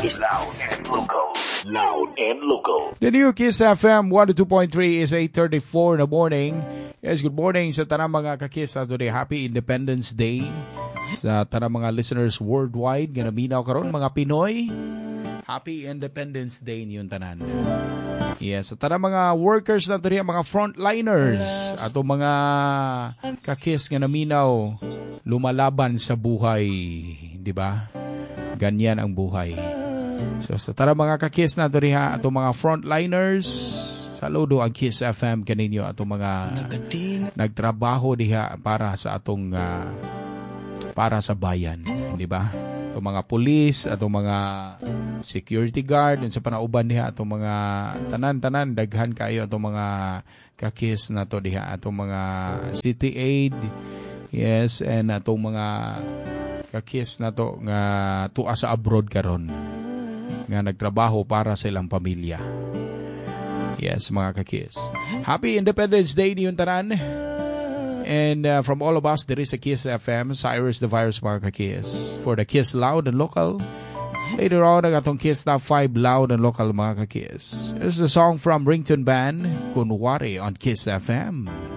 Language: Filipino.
is loud and local. Loud and local. The new Kiss FM 102.3 is 8:34 in the morning. Yes, good morning sa tanang mga ka-Kiss today. Happy Independence Day sa tanang mga listeners worldwide. Ganaminaw karon mga Pinoy. Happy Independence Day niyong tanan. Yes, sa tanang mga workers na today, mga frontliners ato mga ka-Kiss ganaminaw lumalaban sa buhay, di ba? Ganyan ang buhay. So sa tara mga ka-Kiss na today ha, ato mga frontliners, saludo ang Kiss FM kaninyo ato mga nagtrabaho diha para sa atong para sa bayan, di ba? Ato mga pulis, ato mga security guard, sa panauban diha ato mga tanan-tanan daghan kayo ato mga ka-Kiss na to diha, ato mga city aid, yes, and ato mga ka-Kiss na to nga tuwa sa abroad karon nga nagtrabaho para sa ilang pamilya. Yes, mga ka-Kiss. Happy Independence Day niyong tanan. And from all of us, there is a Kiss FM, Cyrus the Virus, mga ka-Kiss. For the Kiss Loud and Local. Later on, ang atong Kiss Top 5 Loud and Local, mga ka-Kiss. This is a song from Ringtone Band, Kunwari on Kiss FM.